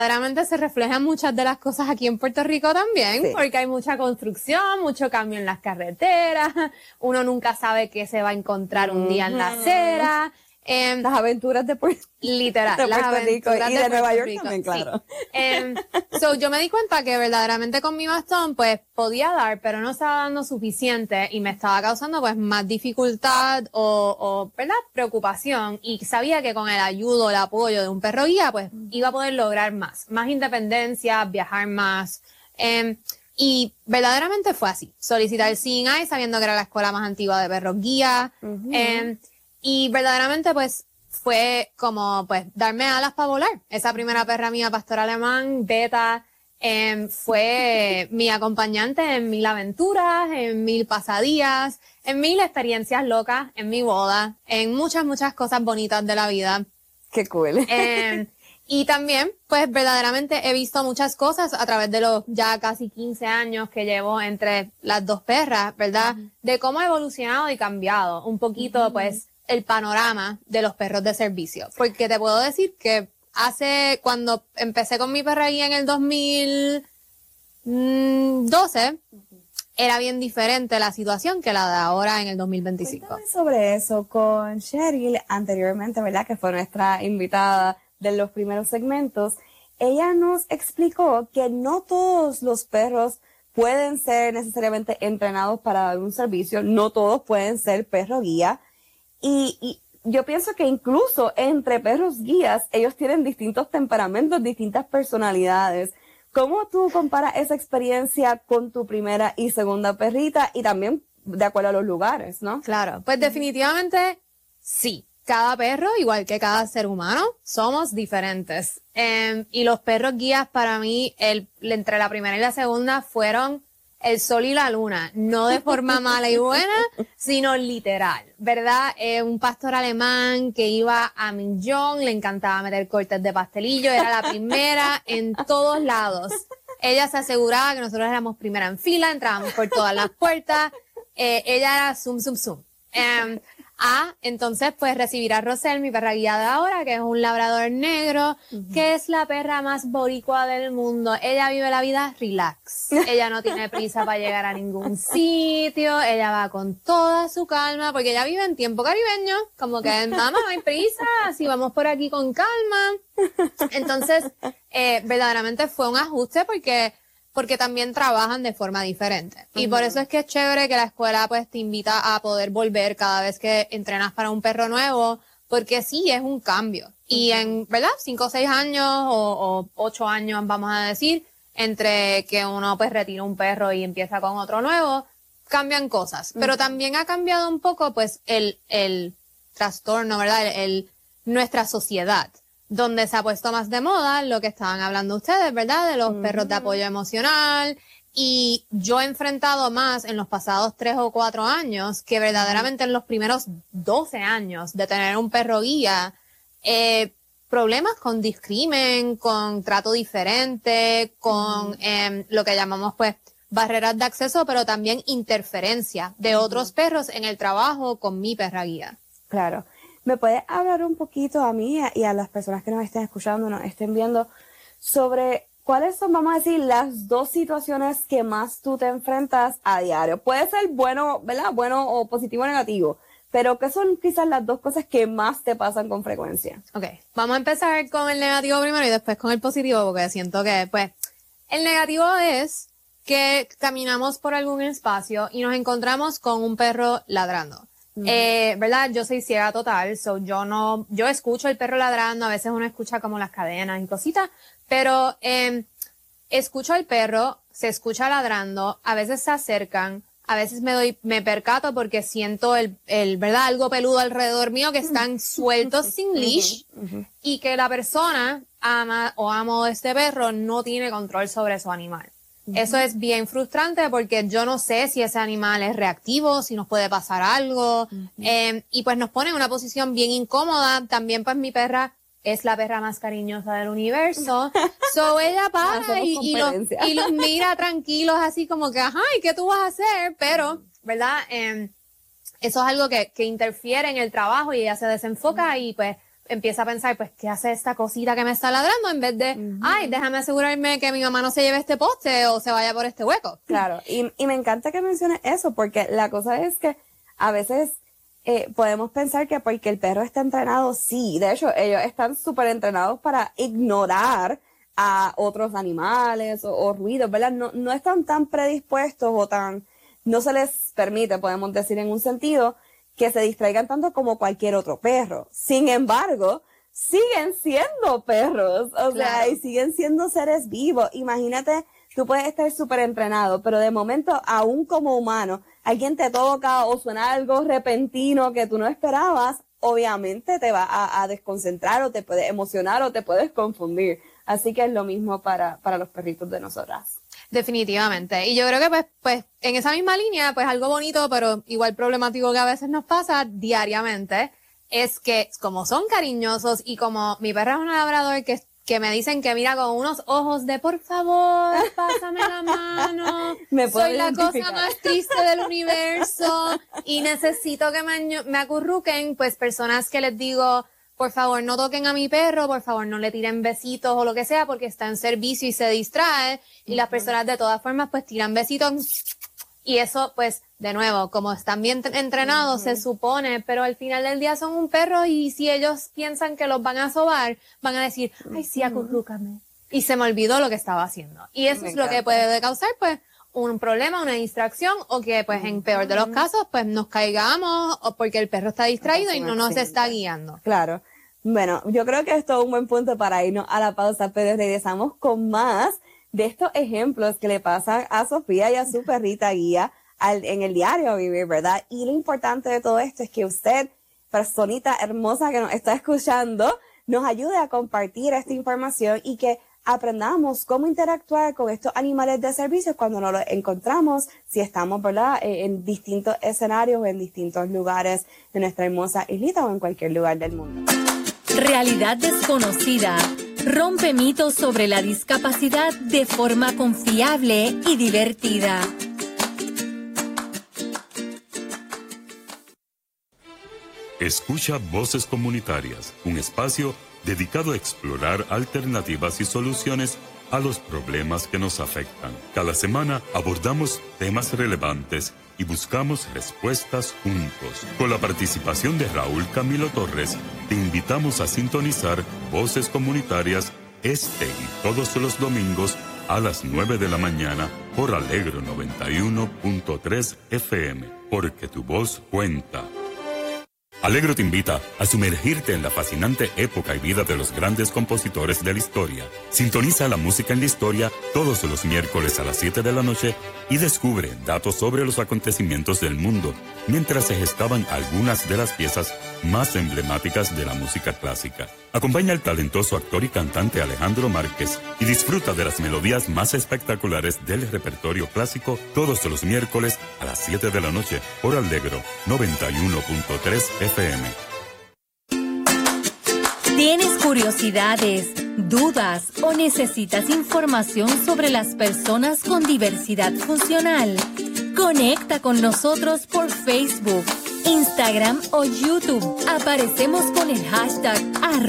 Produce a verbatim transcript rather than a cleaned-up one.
verdaderamente se reflejan muchas de las cosas aquí en Puerto Rico también, sí. Porque hay mucha construcción, mucho cambio en las carreteras, uno nunca sabe qué se va a encontrar un día en la acera. Eh, las aventuras de Puerto Literal, de las Puerto aventuras Rico y de, de Nueva York Rico, también, claro. Sí. Eh, so, yo me di cuenta que verdaderamente con mi bastón, pues, podía dar, pero no estaba dando suficiente y me estaba causando, pues, más dificultad o, o, ¿verdad? Preocupación. Y sabía que con el ayudo, el apoyo de un perro guía, pues, iba a poder lograr más. Más independencia, viajar más. Eh, y verdaderamente fue así. Solicité el C I sabiendo que era la escuela más antigua de perros guía. Uh-huh. Eh, y verdaderamente, pues, fue como, pues, darme alas para volar. Esa primera perra mía, pastor alemán, Beta, eh, fue mi acompañante en mil aventuras, en mil pasadías, en mil experiencias locas, en mi boda, en muchas, muchas cosas bonitas de la vida. Qué cool. Eh, y también, pues, verdaderamente he visto muchas cosas a través de los ya casi quince años que llevo entre las dos perras, ¿verdad? Uh-huh. De cómo ha evolucionado y cambiado un poquito, uh-huh. pues, el panorama de los perros de servicio. Porque te puedo decir que hace, cuando empecé con mi perra guía en el dos mil doce, uh-huh. era bien diferente la situación que la de ahora en el dos mil veinticinco. Cuéntame sobre eso con Cheryl anteriormente, ¿verdad? Que fue nuestra invitada de los primeros segmentos. Ella nos explicó que no todos los perros pueden ser necesariamente entrenados para dar un servicio, no todos pueden ser perro guía. Y, y yo pienso que incluso entre perros guías, ellos tienen distintos temperamentos, distintas personalidades. ¿Cómo tú comparas esa experiencia con tu primera y segunda perrita? Y también de acuerdo a los lugares, ¿no? Claro, pues definitivamente sí. Cada perro, igual que cada ser humano, somos diferentes. Eh, y los perros guías para mí, el, entre la primera y la segunda, fueron el sol y la luna, no de forma mala y buena, sino literal, ¿verdad? Eh, un pastor alemán que iba a millón, le encantaba meter cortes de pastelillo, era la primera en todos lados. Ella se aseguraba que nosotros éramos primera en fila, entrábamos por todas las puertas, eh, ella era zoom, zoom, zoom. Eh, Ah, entonces pues recibir a Rosel, mi perra guía de ahora, que es un labrador negro, uh-huh. que es la perra más boricua del mundo. Ella vive la vida relax. Ella no tiene prisa para llegar a ningún sitio. Ella va con toda su calma, porque ella vive en tiempo caribeño. Como que, mamá, no hay prisa, así vamos por aquí con calma. Entonces, eh, verdaderamente fue un ajuste porque... porque también trabajan de forma diferente. Uh-huh. Y por eso es que es chévere que la escuela pues te invita a poder volver cada vez que entrenas para un perro nuevo, porque sí, es un cambio. Uh-huh. Y en, ¿verdad? Cinco o seis años o, o ocho años, vamos a decir, entre que uno pues retira un perro y empieza con otro nuevo, cambian cosas. Uh-huh. Pero también ha cambiado un poco pues el, el trastorno, ¿verdad? El, el, nuestra sociedad, donde se ha puesto más de moda lo que estaban hablando ustedes, ¿verdad? De los uh-huh. perros de apoyo emocional. Y yo he enfrentado más en los pasados tres o cuatro años que verdaderamente uh-huh. en los primeros doce años de tener un perro guía, eh, problemas con discrimen, con trato diferente, con uh-huh. eh, lo que llamamos pues barreras de acceso, pero también interferencia de uh-huh. otros perros en el trabajo con mi perra guía. Claro. ¿Me puedes hablar un poquito a mí y a las personas que nos estén escuchando, nos estén viendo, sobre cuáles son, vamos a decir, las dos situaciones que más tú te enfrentas a diario? Puede ser bueno, ¿verdad? Bueno o positivo o negativo, pero ¿qué son quizás las dos cosas que más te pasan con frecuencia? Ok, vamos a empezar con el negativo primero y después con el positivo, porque siento que, pues, el negativo es que caminamos por algún espacio y nos encontramos con un perro ladrando. Uh-huh. Eh, ¿verdad? Yo soy ciega total, so yo no, yo escucho el perro ladrando, a veces uno escucha como las cadenas y cositas, pero, eh, escucho al perro, se escucha ladrando, a veces se acercan, a veces me doy, me percato porque siento el, el, ¿verdad? Algo peludo alrededor mío que están sueltos sin leash uh-huh. Uh-huh. y que la persona ama o amo de este perro no tiene control sobre su animal. Uh-huh. Eso es bien frustrante porque yo no sé si ese animal es reactivo, si nos puede pasar algo, uh-huh. eh, y pues nos pone en una posición bien incómoda. También pues mi perra es la perra más cariñosa del universo, so ella para y, y, los, y los mira tranquilos así como que, ajá, ¿y qué tú vas a hacer? Pero, ¿verdad? Eh, eso es algo que, que interfiere en el trabajo y ella se desenfoca uh-huh. y pues empieza a pensar, pues, ¿qué hace esta cosita que me está ladrando? En vez de, uh-huh. ay, déjame asegurarme que mi mamá no se lleve este poste o se vaya por este hueco. Claro, y, y me encanta que menciones eso, porque la cosa es que a veces eh, podemos pensar que porque el perro está entrenado, sí, de hecho, ellos están súper entrenados para ignorar a otros animales o, o ruidos, ¿verdad? No, no están tan predispuestos o tan, no se les permite, podemos decir en un sentido, que se distraigan tanto como cualquier otro perro. Sin embargo, siguen siendo perros, o claro. sea, y siguen siendo seres vivos. Imagínate, tú puedes estar súper entrenado, pero de momento, aún como humano, alguien te toca o suena algo repentino que tú no esperabas, obviamente te va a, a desconcentrar o te puede emocionar o te puedes confundir. Así que es lo mismo para, para los perritos de nosotras. Definitivamente. Y yo creo que pues, pues, en esa misma línea, pues algo bonito, pero igual problemático que a veces nos pasa diariamente, es que como son cariñosos y como mi perra es un labrador que, que me dicen que mira con unos ojos de por favor, pásame la mano, me soy la cosa más triste del universo y necesito que me, me acurruquen, pues personas que les digo, por favor, no toquen a mi perro, por favor, no le tiren besitos o lo que sea, porque está en servicio y se distrae. Y uh-huh. las personas de todas formas, pues, tiran besitos. Y eso, pues, de nuevo, como están bien entrenados, uh-huh. se supone, pero al final del día son un perro y si ellos piensan que los van a sobar, van a decir, ay, sí, acurrúcame. Y se me olvidó lo que estaba haciendo. Y eso me es encanta. Lo que puede causar, pues, un problema, una distracción, o que, pues, en peor de los casos, pues, nos caigamos, o porque el perro está distraído y no nos está guiando. Claro. Bueno, yo creo que esto es un buen punto para irnos a la pausa, pero regresamos con más de estos ejemplos que le pasan a Sofía y a su perrita guía al, en el diario vivir, ¿verdad? Y lo importante de todo esto es que usted, personita hermosa que nos está escuchando, nos ayude a compartir esta información y que aprendamos cómo interactuar con estos animales de servicio cuando nos los encontramos, si estamos, ¿verdad?, en distintos escenarios o en distintos lugares de nuestra hermosa islita o en cualquier lugar del mundo. Realidad desconocida. Rompe mitos sobre la discapacidad de forma confiable y divertida. Escucha Voces Comunitarias, un espacio dedicado a explorar alternativas y soluciones a los problemas que nos afectan. Cada semana abordamos temas relevantes y buscamos respuestas juntos. Con la participación de Raúl Camilo Torres, te invitamos a sintonizar Voces Comunitarias este y todos los domingos a las nueve de la mañana por Alegro noventa y uno punto tres F M, porque tu voz cuenta. Alegro te invita a sumergirte en la fascinante época y vida de los grandes compositores de la historia. Sintoniza la música en la historia todos los miércoles a las siete de la noche y descubre datos sobre los acontecimientos del mundo, mientras se gestaban algunas de las piezas más emblemáticas de la música clásica. Acompaña al talentoso actor y cantante Alejandro Márquez y disfruta de las melodías más espectaculares del repertorio clásico todos los miércoles a las siete de la noche por Alegro noventa y uno punto tres F M. ¿Tienes curiosidades, dudas o necesitas información sobre las personas con diversidad funcional? Conecta con nosotros por Facebook, Instagram o YouTube. Aparecemos con el hashtag arroba